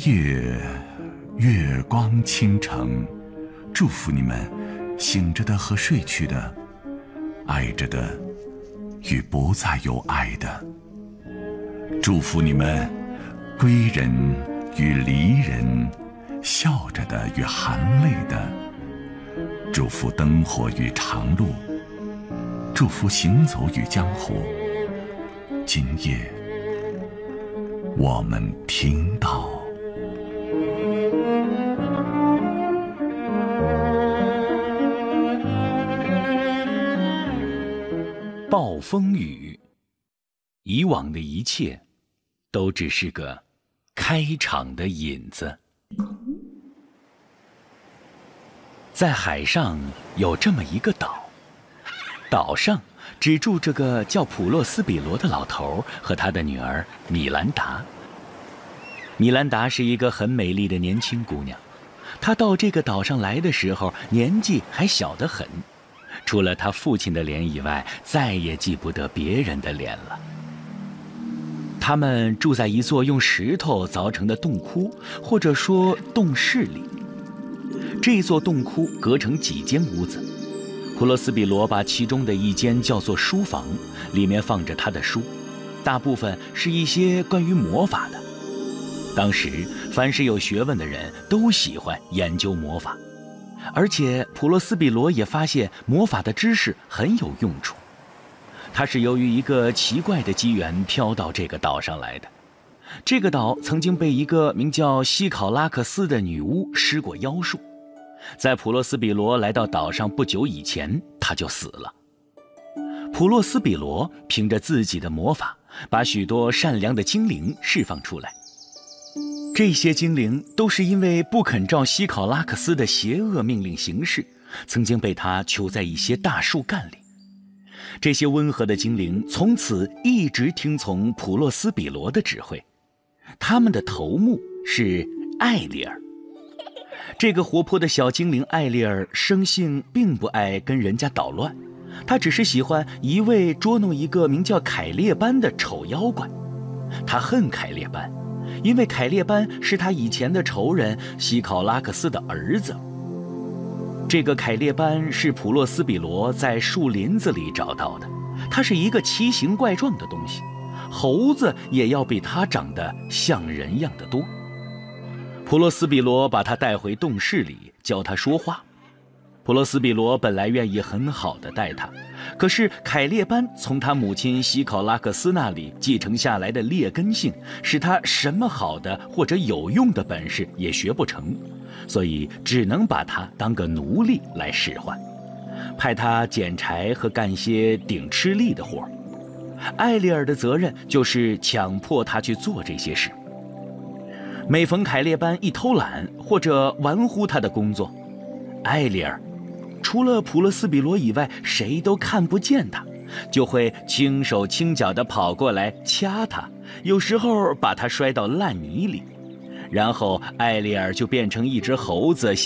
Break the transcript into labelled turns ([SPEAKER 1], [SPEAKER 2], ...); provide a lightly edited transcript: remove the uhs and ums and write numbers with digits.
[SPEAKER 1] 夜月光倾城，祝福你们醒着的和睡去的，爱着的与不再有爱的，祝福你们归人与离人，笑着的与含泪的，祝福灯火与长路，祝福行走与江湖。今夜我们听到
[SPEAKER 2] 暴风雨，以往的一切都只是个开场的引子。在海上有这么一个岛，岛上只住着个叫普洛斯比罗的老头和他的女儿米兰达。米兰达是一个很美丽的年轻姑娘，她到这个岛上来的时候年纪还小得很，除了她父亲的脸以外，再也记不得别人的脸了。他们住在一座用石头凿成的洞窟，或者说洞室里。这座洞窟隔成几间屋子，普洛斯比罗把其中的一间叫做书房，里面放着他的书，大部分是一些关于魔法的。当时凡是有学问的人都喜欢研究魔法，而且普洛斯比罗也发现魔法的知识很有用处。他是由于一个奇怪的机缘飘到这个岛上来的。这个岛曾经被一个名叫西考拉克斯的女巫施过妖术，在普洛斯比罗来到岛上不久以前，他就死了。普洛斯比罗凭着自己的魔法，把许多善良的精灵释放出来。这些精灵都是因为不肯照西考拉克斯的邪恶命令行事，曾经被他囚在一些大树干里。这些温和的精灵从此一直听从普洛斯比罗的指挥。他们的头目是艾丽尔。这个活泼的小精灵艾丽尔生性并不爱跟人家捣乱，他只是喜欢一味捉弄一个名叫凯列班的丑妖怪。他恨凯列班，因为凯列班是他以前的仇人西考拉克斯的儿子。这个凯列班是普洛斯比罗在树林子里找到的，它是一个奇形怪状的东西，猴子也要比它长得像人样的多。普洛斯比罗把他带回洞室里，教他说话。普洛斯比罗本来愿意很好的待他，可是凯列班从他母亲西考拉克斯那里继承下来的劣根性，使他什么好的或者有用的本事也学不成，所以只能把他当个奴隶来使唤，派他捡柴和干些顶吃力的活。艾丽尔的责任就是强迫他去做这些事。每逢凯列班一偷懒或者玩忽他的工作，艾丽尔除了普洛斯比罗以外谁都看不见他，就会轻手轻脚地跑过来掐他，有时候把他摔到烂泥里，然后艾丽尔就变成一只猴子